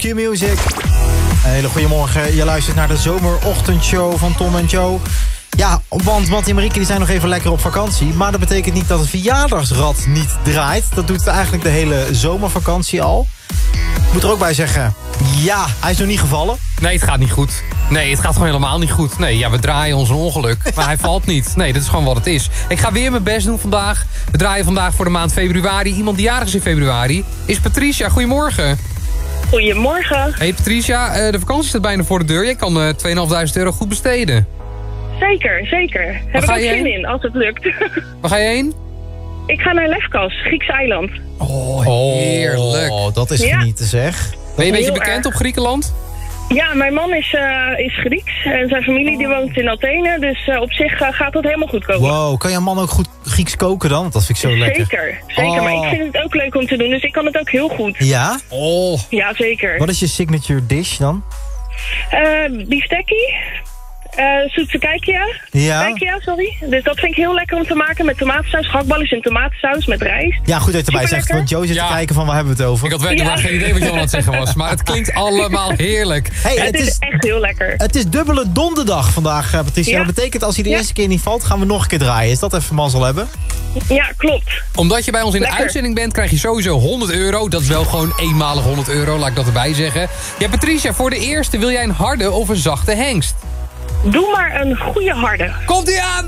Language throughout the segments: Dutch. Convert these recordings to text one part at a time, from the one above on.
Q-Music. Een hele goede morgen. Je luistert naar de zomerochtendshow van Tom en Joe. Ja, want Mattie en Marieke die zijn nog even lekker op vakantie. Maar dat betekent niet dat het verjaardagsrad niet draait. Dat doet eigenlijk de hele zomervakantie al. Ik moet er ook bij zeggen, ja, hij is nog niet gevallen. Nee, het gaat niet goed. Nee, het gaat gewoon helemaal niet goed. Nee, ja, we draaien ons een ongeluk. Maar hij valt niet. Nee, dat is gewoon wat het is. Ik ga weer mijn best doen vandaag. We draaien vandaag voor de maand februari. Iemand die jarig is in februari is Patricia. Goedemorgen. Goedemorgen. Hey Patricia, de vakantie staat bijna voor de deur. Jij kan €2.500 goed besteden. Zeker, zeker. Heb ik ook zin in, als het lukt. Waar ga je heen? Ik ga naar Lefkas, Grieks eiland. Oh, heerlijk. Oh, dat is genieten zeg. Ben je een beetje Heel bekend erg. op Griekenland? Ja, mijn man is Grieks en zijn familie die woont in Athene. Dus op zich gaat het helemaal goed komen. Wow, kan jouw man ook goed Grieks koken dan? Want dat vind ik zo lekker. Zeker. Maar ik vind het ook leuk om te doen, dus ik kan het ook heel goed. Ja? Oh. Ja, zeker. Wat is je signature dish dan? Biftekkie. Zoetse kijkja. Ja? Kijkja, sorry. Dus dat vind ik heel lekker om te maken met tomatensaus. Gehaktballetjes in tomatensaus met rijst. Ja, goed dat je erbij zegt, Superlekker. want Joe zit te Ja. kijken van waar hebben we het over. Ik had werkelijk maar geen idee wat je aan het zeggen was. Maar het klinkt allemaal heerlijk. Hey, Het is echt heel lekker. Het is dubbele donderdag vandaag, Patricia. Ja. Dat betekent als hij de Ja. eerste keer niet valt, gaan we nog een keer draaien. Is dat even mazzel hebben? Ja, klopt. Omdat je bij ons in de Lekker. uitzending bent, krijg je sowieso €100. Dat is wel gewoon eenmalig €100, laat ik dat erbij zeggen. Ja, Patricia, voor de eerste wil jij een harde of een zachte hengst? Doe maar een goede harde. Komt-ie aan!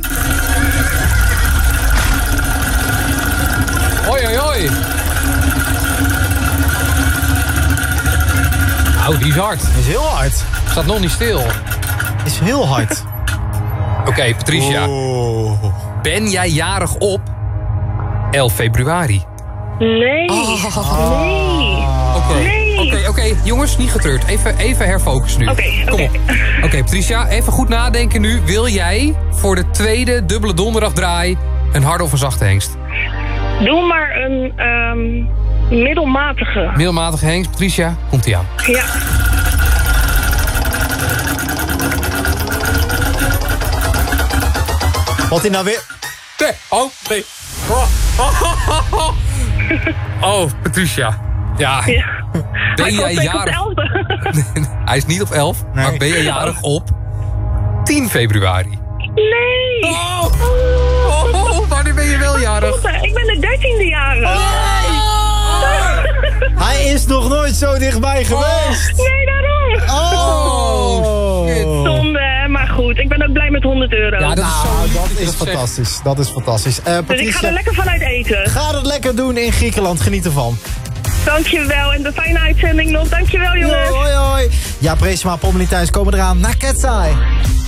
Hoi, hoi, hoi. Nou, die is hard. Dat is heel hard. Staat nog niet stil. Is heel hard. Oké, Patricia. Oh. Ben jij jarig op 11 februari? Nee. Nee. Oké, jongens, niet getreurd. Even herfocus nu. Oké. Kom op. Oké, Patricia, even goed nadenken nu. Wil jij voor de tweede dubbele donderdag draai een harde of een zachte hengst? Doe maar een middelmatige. Middelmatige hengst, Patricia, komt-ie aan. Ja. Wat hij nou weer... Nee, nee. Oh, Patricia. Ja, Ja. ben jij Hij jarig? komt op de 11e. Hij is niet op 11, maar Nee. ben jij jarig op 10 februari? Nee. Wanneer ben je wel jarig? Ik ben de 13e jarig. Hij is nog nooit zo dichtbij geweest. Nee, daarom. Oh. shit. Zonde, maar goed. Ik ben ook blij met €100. Ja, dat is zo Nou, dat lief is dat je fantastisch. Dat is fantastisch. dus ik ga Patricia, er lekker vanuit eten. ga het lekker doen in Griekenland. Geniet ervan. Dankjewel en de fijne uitzending nog. Dankjewel jongens. Hoi, hoi. Ja, Presema, Pommelien Thijs komen eraan naar Ketsai.